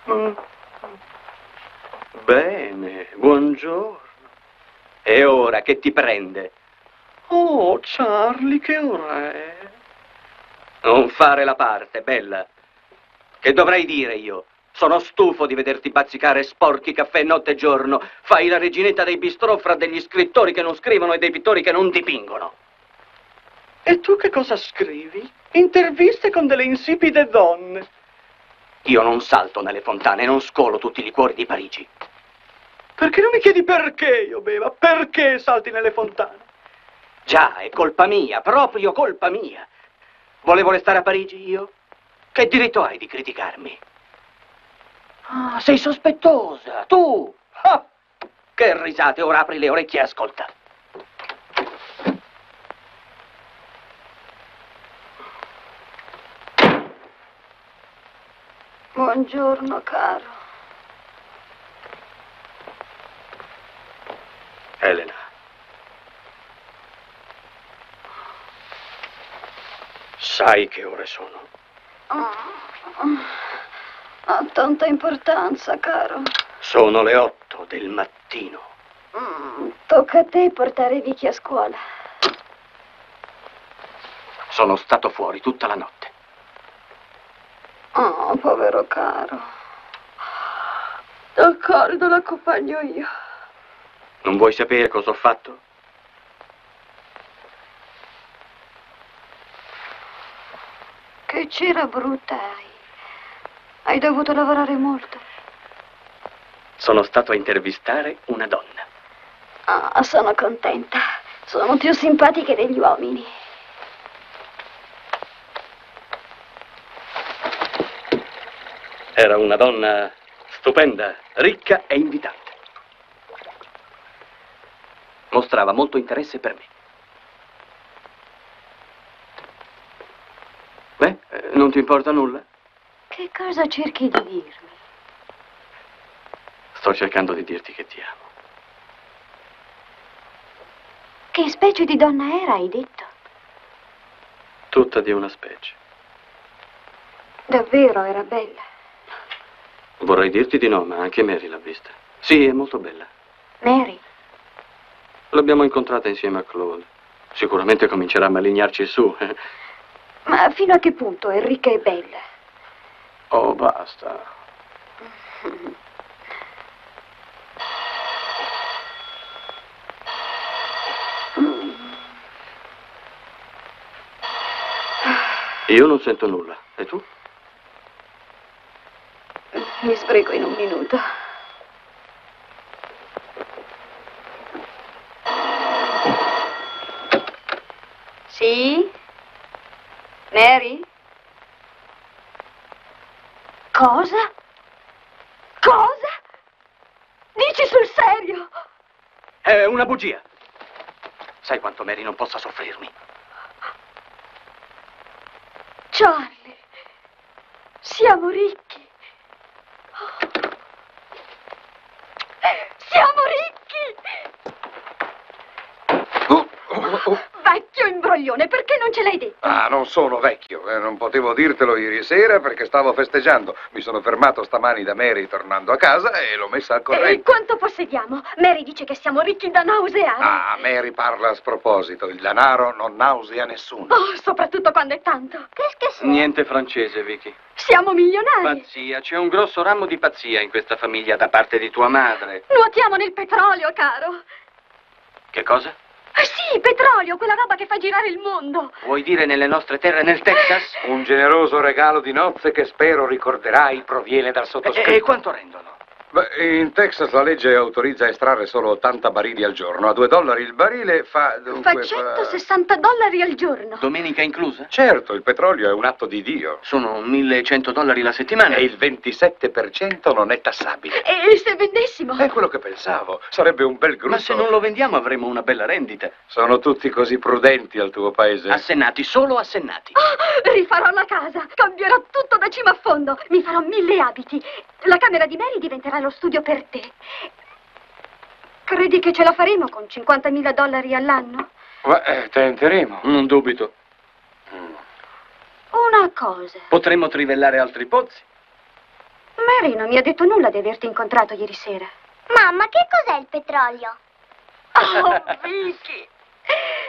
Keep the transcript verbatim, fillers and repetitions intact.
Mm. Bene, buongiorno. E ora che ti prende? Oh, Charlie, che ora è? Non fare la parte, bella. Che dovrei dire io? Sono stufo di vederti bazzicare sporchi caffè notte e giorno. Fai la reginetta dei bistrò fra degli scrittori che non scrivono e dei pittori che non dipingono. E tu che cosa scrivi? Interviste con delle insipide donne. Io non salto nelle fontane e non scolo tutti i liquori di Parigi. Perché non mi chiedi perché io beva? Perché salti nelle fontane? Già, è colpa mia, proprio colpa mia. Volevo restare a Parigi io? Che diritto hai di criticarmi? Ah, sei sospettosa, tu! Ah, che risate, ora apri le orecchie e ascolta. Buongiorno, caro. Elena. Sai che ore sono? Oh, ha tanta importanza, caro. Sono le otto del mattino. Mm, tocca a te portare Vicky a scuola. Sono stato fuori tutta la notte. Oh, povero caro. D'accordo, l'accompagno io. Non vuoi sapere cosa ho fatto? Che c'era brutta hai. Hai dovuto lavorare molto. Sono stato a intervistare una donna. Ah, sono contenta. Sono più simpatiche degli uomini. Era una donna stupenda, ricca e invitante. Mostrava molto interesse per me. Beh, eh, non ti importa nulla? Che cosa cerchi di dirmi? Sto cercando di dirti che ti amo. Che specie di donna era, hai detto? Tutta di una specie. Davvero era bella? Vorrei dirti di no, ma anche Mary l'ha vista. Sì, è molto bella. Mary? L'abbiamo incontrata insieme a Claude. Sicuramente comincerà a malignarci su. Ma fino a che punto è ricca e bella? Oh, basta. Io non sento nulla. E tu? Mi sbrego in un minuto. Sì? Mary? Cosa? Cosa? Dici sul serio? È una bugia. Sai quanto Mary non possa soffrirmi? Charlie, siamo ricchi. Siamo ricchi! Oh, oh, oh. Vecchio imbroglione, perché non ce l'hai detto? Ah, non sono vecchio, eh, non potevo dirtelo ieri sera perché stavo festeggiando. Mi sono fermato stamani da Mary tornando a casa e l'ho messa al E corrente. quanto possediamo? Mary dice che siamo ricchi da nauseare. Ah, Mary parla a sproposito. Il denaro non nausea nessuno. Oh, soprattutto quando è tanto. Che che Niente francese, Vicky. Siamo milionari. Pazzia, c'è un grosso ramo di pazzia in questa famiglia da parte di tua madre. Nuotiamo nel petrolio, caro. Che cosa? Ah, sì, petrolio, quella roba che fa girare il mondo. Vuoi dire nelle nostre terre nel Texas? Un generoso regalo di nozze che spero ricorderai proviene dal sottoscritto. E, e quanto rendono? Beh, in Texas la legge autorizza a estrarre solo ottanta barili al giorno. A due dollari il barile fa dunque... Fa centosessanta dollari al giorno. Domenica inclusa? Certo, il petrolio è un atto di Dio. Sono millecento dollari la settimana. E il ventisette per cento non è tassabile. E se vendessimo? È quello che pensavo. Sarebbe un bel gruppo. Ma se non lo vendiamo avremo una bella rendita. Sono tutti così prudenti al tuo paese? Assennati, solo assennati. Oh, rifarò la casa, cambierò tutto da cima a fondo, mi farò mille abiti. La camera di Mary diventerà lo studio per te. Credi che ce la faremo con cinquantamila dollari all'anno? Ma eh, tenteremo. Non dubito. Una cosa. Potremmo trivellare altri pozzi. Mary non mi ha detto nulla di averti incontrato ieri sera. Mamma, che cos'è il petrolio? Oh, Vicky!